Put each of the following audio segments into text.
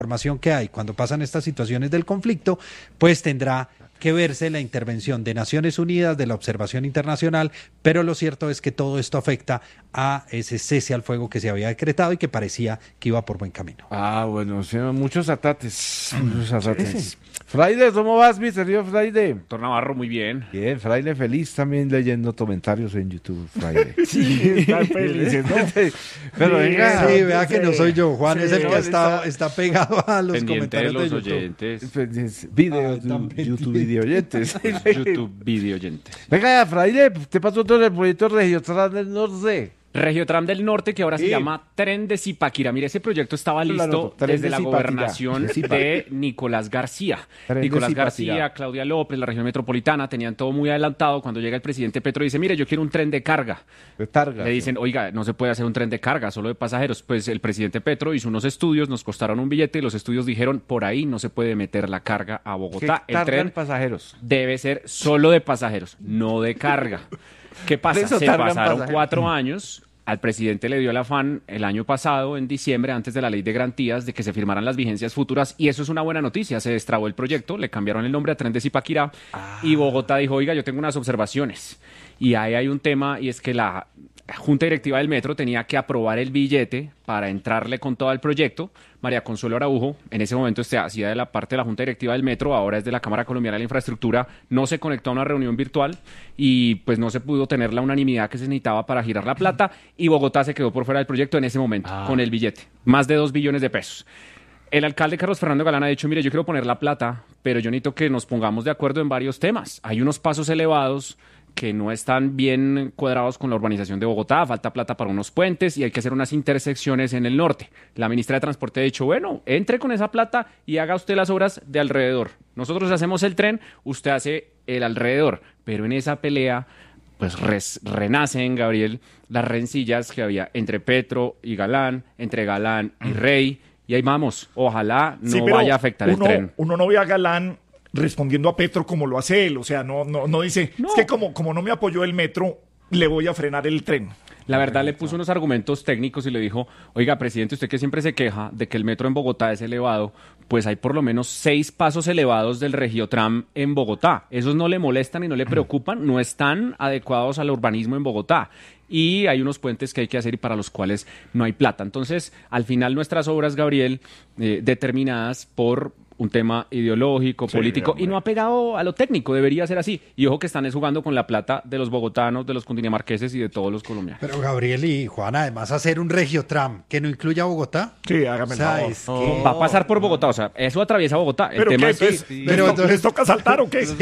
información que hay cuando pasan estas situaciones del conflicto, pues tendrá que verse la intervención de Naciones Unidas, de la observación internacional, pero lo cierto es que todo esto afecta a ese cese al fuego que se había decretado y que parecía que iba por buen camino. Bueno, sí, muchos atates. Sí. Fraile, ¿cómo vas, mi querido Fraile? Doctor Navarro, muy bien. Bien, Fraile, feliz también leyendo comentarios en YouTube, Fraile. Sí, están felices, ¿no? Pero venga. Sí, vea que no soy yo, Juan Sí, es el que está está pegado a los Pendiente de comentarios los de YouTube. oyentes. Video, también. YouTube video oyentes. YouTube video oyentes. Venga, Fraile, ¿te pasó todo el proyecto Regiotran del Norte? Regiotram del Norte, que ahora se Sí. llama Tren de Zipaquirá. Mire, ese proyecto estaba Claro, listo Tren desde de la Zipaquirá. gobernación De Zipa. de Nicolás García. Tren de Nicolás Zipaquirá. García, Claudia López, la región metropolitana, tenían todo muy adelantado. Cuando llega el presidente Petro y dice, mire, yo quiero un tren de carga. Retarga. Le dicen, oiga, no se puede hacer un tren de carga, solo de pasajeros. Pues el presidente Petro hizo unos estudios, nos costaron un billete y los estudios dijeron, por ahí no se puede meter la carga a Bogotá. El tren pasajeros. debe ser solo de pasajeros, no de carga. ¿Qué pasa? Por eso Se tardan pasaron pasajeros. 4 años. Al presidente le dio el afán el año pasado, en diciembre, antes de la ley de garantías, de que se firmaran las vigencias futuras, y eso es una buena noticia. Se destrabó el proyecto, le cambiaron el nombre a Tren de Zipaquirá, y Bogotá dijo, oiga, yo tengo unas observaciones. Y ahí hay un tema, y es que la Junta Directiva del Metro tenía que aprobar el billete para entrarle con todo el proyecto. María Consuelo Araujo, en ese momento hacía de la parte de la Junta Directiva del Metro, ahora es de la Cámara Colombiana de la Infraestructura, no se conectó a una reunión virtual y pues no se pudo tener la unanimidad que se necesitaba para girar la plata, y Bogotá se quedó por fuera del proyecto en ese momento, con el billete, más de 2 billones de pesos. El alcalde Carlos Fernando Galán ha dicho, mire, yo quiero poner la plata, pero yo necesito que nos pongamos de acuerdo en varios temas. Hay unos pasos elevados que no están bien cuadrados con la urbanización de Bogotá, falta plata para unos puentes y hay que hacer unas intersecciones en el norte. La ministra de Transporte ha dicho, bueno, entre con esa plata y haga usted las obras de alrededor. Nosotros hacemos el tren, usted hace el alrededor, pero en esa pelea pues renacen, Gabriel, las rencillas que había entre Petro y Galán, entre Galán y Rey, y ahí vamos, ojalá no Sí, pero vaya a afectar el tren. Uno no ve a Galán respondiendo a Petro como lo hace él, o sea, no dice, No. es que como no me apoyó el metro, le voy a frenar el tren. La verdad le puso unos argumentos técnicos y le dijo, oiga, presidente, usted que siempre se queja de que el metro en Bogotá es elevado, pues hay por lo menos 6 pasos elevados del Regiotram en Bogotá. Esos no le molestan y no le preocupan, no están adecuados al urbanismo en Bogotá. Y hay unos puentes que hay que hacer y para los cuales no hay plata. Entonces, al final nuestras obras, Gabriel, determinadas por un tema ideológico, político, y no ha pegado a lo técnico, debería ser así. Y ojo que están es jugando con la plata de los bogotanos, de los cundinamarqueses y de todos los colombianos. Pero Gabriel y Juan, además hacer un Regiotram que no incluya Bogotá. Sí, hágame O sea, el favor. es que- Va a pasar por Bogotá, o sea, eso atraviesa Bogotá. El ¿Pero tema qué? es que, Entonces, pero entonces- ¿les toca saltar o qué?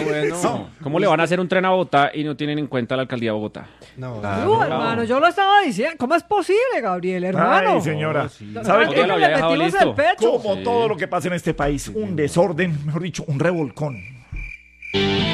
¿cómo le van a hacer un tren a Bogotá y no tienen en cuenta la alcaldía de Bogotá? No, Hermano, yo lo estaba diciendo. ¿Cómo es posible, Gabriel, hermano? Ay, señora. ¿Sabe ¿Sabe Ya qué? qué? lo Le había dejado metimos listo. el pecho. Como todo lo que pasa en este país, un desorden, mejor dicho, un revolcón.